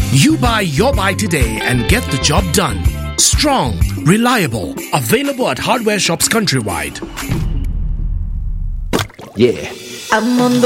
You buy your bike today and get the job done. Strong, reliable, available at hardware shops countrywide. Yeah. I'm on the